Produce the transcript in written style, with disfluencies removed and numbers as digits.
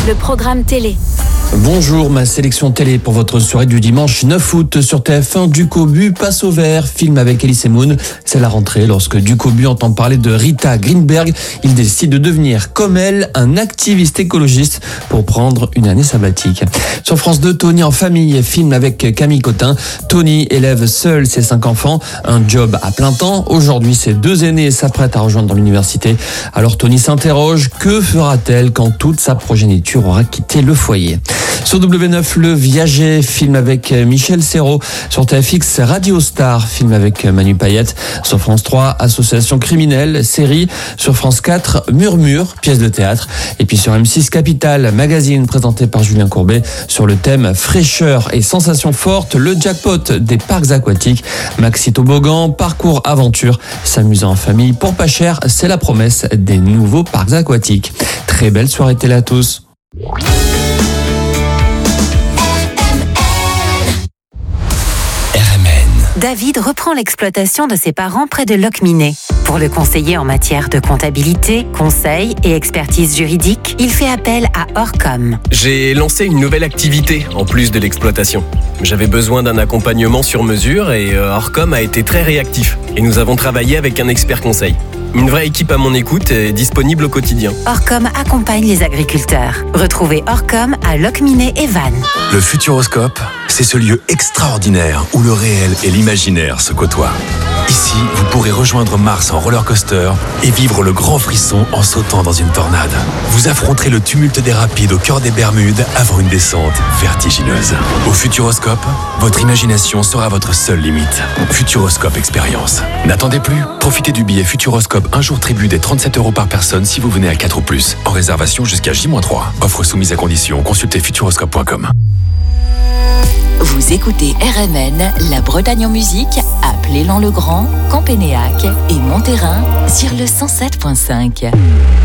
le programme télé. Bonjour, ma sélection télé pour votre soirée du dimanche 9 août sur TF1. Ducobu passe au vert, film avec Elise Moon. C'est la rentrée lorsque Ducobu entend parler de Rita Greenberg. Il décide de devenir, comme elle, un activiste écologiste pour prendre une année sabbatique. Sur France 2, Tony en famille, film avec Camille Cotin. Tony élève seul ses 5 enfants, un job à plein temps. Aujourd'hui, ses 2 aînés s'apprêtent à rejoindre l'université. Alors Tony s'interroge, que fera-t-elle quand toute sa progéniture aura quitté le foyer ? Sur W9, Le Viager, film avec Michel Serrault. Sur TFX, Radio Star, film avec Manu Payette. Sur France 3, Association criminelle, série. Sur France 4, Murmure, pièce de théâtre. Et puis sur M6, Capital, magazine présenté par Julien Courbet. Sur le thème fraîcheur et sensations fortes, le jackpot des parcs aquatiques. Maxi Toboggan, parcours aventure, s'amusant en famille pour pas cher, c'est la promesse des nouveaux parcs aquatiques. Très belle soirée télé à tous. David reprend l'exploitation de ses parents près de Locminé. Pour le conseiller en matière de comptabilité, conseil et expertise juridique, il fait appel à Orcom. J'ai lancé une nouvelle activité en plus de l'exploitation. J'avais besoin d'un accompagnement sur mesure et Orcom a été très réactif. Et nous avons travaillé avec un expert conseil. Une vraie équipe à mon écoute est disponible au quotidien. Orcom accompagne les agriculteurs. Retrouvez Orcom à Locminé et Vannes. Le Futuroscope, c'est ce lieu extraordinaire où le réel et l'imaginaire se côtoient. Ici, vous pourrez rejoindre Mars en roller coaster et vivre le grand frisson en sautant dans une tornade. Vous affronterez le tumulte des rapides au cœur des Bermudes avant une descente vertigineuse. Au Futuroscope, votre imagination sera votre seule limite. Futuroscope Expérience. N'attendez plus, profitez du billet Futuroscope un jour tribut des 37 € par personne si vous venez à 4 ou plus. En réservation jusqu'à J-3. Offre soumise à condition. Consultez futuroscope.com. Vous écoutez RMN, la Bretagne en musique, à Plélan-le-Grand, Campénéac et Montérin sur le 107.5.